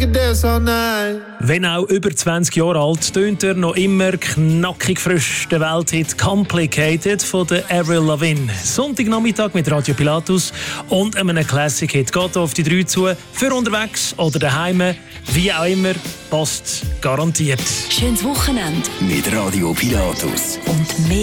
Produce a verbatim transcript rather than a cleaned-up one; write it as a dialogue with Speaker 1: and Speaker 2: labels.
Speaker 1: Wenn auch über zwanzig Jahre alt, tönt er noch immer knackig frisch. Der Welthit «Complicated» von der Avril Lavigne. Sonntagnachmittag mit Radio Pilatus und einem Classic-Hit geht auf die drei zu. Für unterwegs oder daheim, wie auch immer, passt garantiert.
Speaker 2: Schönes Wochenende
Speaker 3: mit Radio Pilatus.
Speaker 2: und mehr